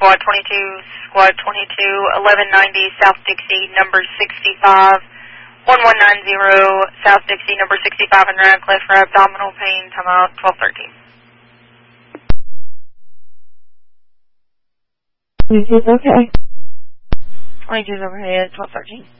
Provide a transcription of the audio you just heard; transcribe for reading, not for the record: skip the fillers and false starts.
Squad 22, Squad 22, 1190 South Dixie, number 65, 1190 South Dixie, number 65 in Radcliffe for abdominal pain, timeout 1213. It's okay. 22's overhead, 1213.